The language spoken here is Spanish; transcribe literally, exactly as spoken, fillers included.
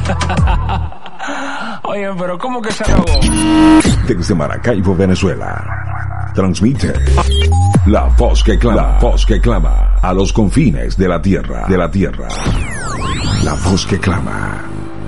Oye, pero ¿cómo que se ahogó? Desde Maracaibo, Venezuela, transmite la voz que clama, la voz que clama a los confines de la tierra, de la tierra. La voz que clama.